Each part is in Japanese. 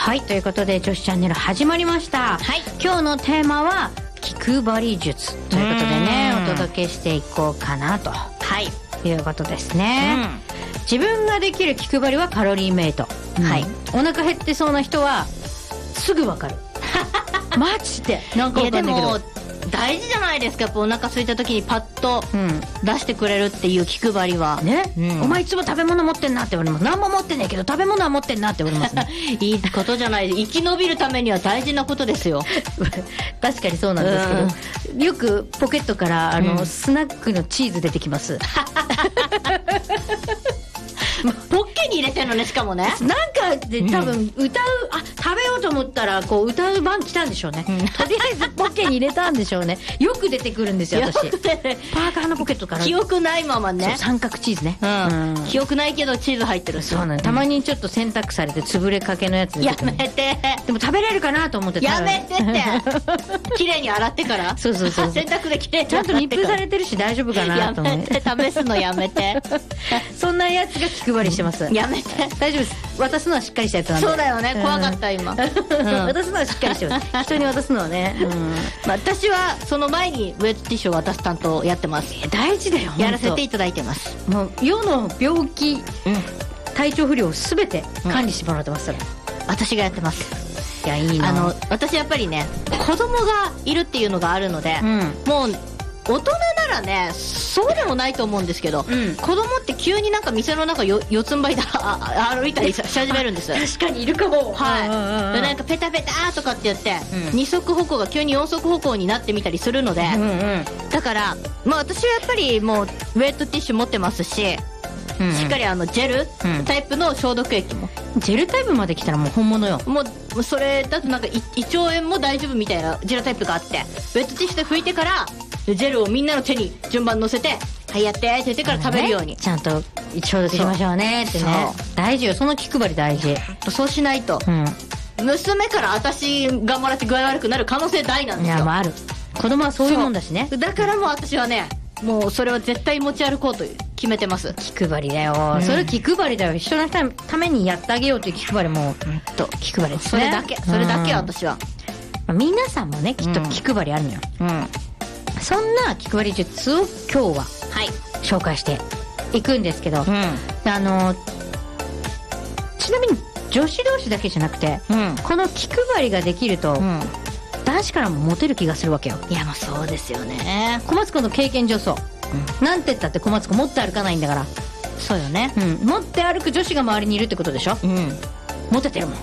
はい、ということで女子チャンネル始まりました。 はい、 今日のテーマは気配り術ということでね、お届けしていこうかなと、はい、いうことですね。自分ができる気配りはカロリーメイト、はい、お腹減ってそうな人はすぐわかるマジでなんかわかんないけど、 大事じゃないですか。やっぱお腹空いた時にパッと出してくれるっていう気配りはね、お前いつも食べ物持ってんなって言われます。何も持ってねえけど食べ物は持ってんなって言われますねいいことじゃない。生き延びるためには大事なことですよ確かにそうなんですけど、よくポケットからスナックのチーズ出てきますポッケに入れてんのね、しかもね。 なんかで多分食べようと思ったらこう歌う番来たんでしょうね、とりあえずポッケに入れたんでしょうね。よく出てくるんですよ私パーカーのポケットから記憶ないままね。 そう、三角チーズね、 記憶ないけどチーズ入ってる。 そうなん、たまにちょっと洗濯されて潰れかけのやつやめて。 でも食べれるかなと思ってやめてって綺麗に洗ってからそう洗濯で綺麗にちゃんと密封されてるし大丈夫かなと思ってやめて、試すのやめてそんなやつが気配りしてます。 やめて、 大丈夫です。渡すのはしっかりしたやつなんで。 そうだよね、怖かった今渡すのはしっかりしてます人に渡すのはね、 私はその前にウェットティッシュを渡す担当やってます。 大事だよ、 やらせていただいてます。 もう世の病気、体調不良を全て管理してもらってますから、 私がやってます。 いや、いいな。 私やっぱりね、子供がいるっていうのがあるので、もう大人ならねそうでもないと思うんですけど、子供って急になんか店の中四つん這いで歩いたりし始めるんです確かにいるかも。 はい、でなんかペタペタとかって言って、二足歩行が急に四足歩行になってみたりするので、だから私はやっぱりもうウェットティッシュ持ってますし、しっかりジェルタイプの消毒液も、 ジェルタイプまで来たらもう本物よ。 もうそれだとなんか胃腸炎も大丈夫みたいなジェルタイプがあって、ウェットティッシュで拭いてからジェルをみんなの手に順番乗せて、はいやってって言ってから食べるように、 ちゃんと消毒しましょうねってね。大事よ、その気配り大事。 そうしないと、娘から私がもらって具合悪くなる可能性大なんですよ。 いや、ある。子供はそういうもんだしね。 だからもう私はね、もうそれは絶対持ち歩こうと決めてます。 気配りだよ、それ気配りだよ。人のためにやってあげようという気配りも気配りですね。 それだけ私は。 皆さんもねきっと気配りあるのよ。そんな気配り術を今日は紹介していくんですけど、ちなみに女子同士だけじゃなくて、この気配りができると、男子からもモテる気がするわけよ。 いや、もうそうですよね。 小松子の経験上そう、なんて言ったって小松子持って歩かないんだから。 そうよね、 持って歩く女子が周りにいるってことでしょ。モテてるもん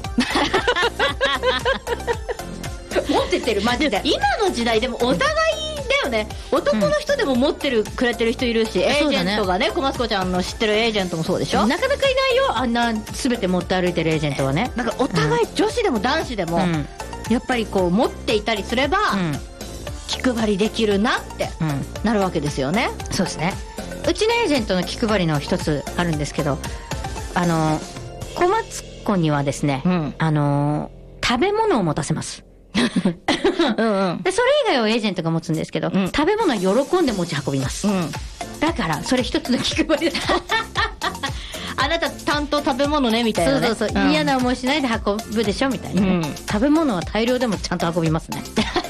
持っててる、マジで。 今の時代でもお互いだよね。男の人でも持ってくれてる人いるし、エージェントがね、小松子ちゃんの知ってるエージェントもそうでしょ。 なかなかいないよ、あんな全て持って歩いてるエージェントはね。 なんかお互い、女子でも男子でも、やっぱりこう持っていたりすれば、気配りできるなってなるわけですよね。 そうですね。うちのエージェントの気配りの一つあるんですけど、小松子にはですね、食べ物を持たせますでそれ以外をエージェントが持つんですけど、食べ物は喜んで持ち運びます、だからそれ一つの気配りだあなた担当食べ物ねみたいなね。 そう、嫌な思いしないで運ぶでしょみたいな、食べ物は大量でもちゃんと運びますね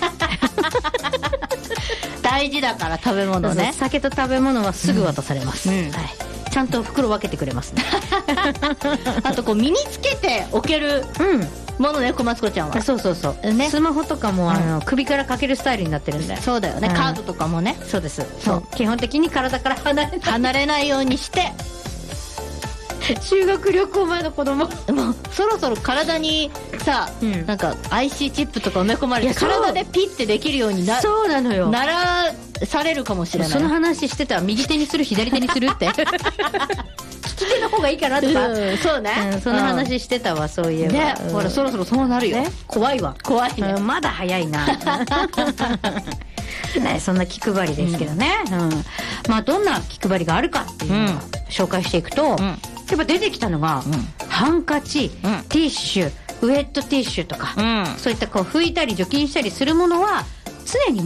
大事だから食べ物ね。 酒と食べ物はすぐ渡されます、ちゃんと袋分けてくれますねあとこう身につけておけるものね、小松子ちゃんは。 そうね、スマホとかも首からかけるスタイルになってるんで。 そうだよね、カードとかもね。 そうです。基本的に体から離れないようにして修学旅行前の子供もうそろそろ体にさ、なんか IC チップとか埋め込まれて体でピッてできるようにそうなのよ、 ならされるかもしれない。 その話してたら右手にする左手にするって利き手の方がいいかなとか、 そうね、 その話してたわ、そういえばね。ほらそろそろそうなるよ、 怖いわ。 怖いね、 まだ早いなそんな気配りですけどね、どんな気配りがあるかっていうのを紹介していくと、やっぱ出てきたのが、ハンカチ、ティッシュ、ウェットティッシュとか、そういったこう拭いたり除菌したりするものは常に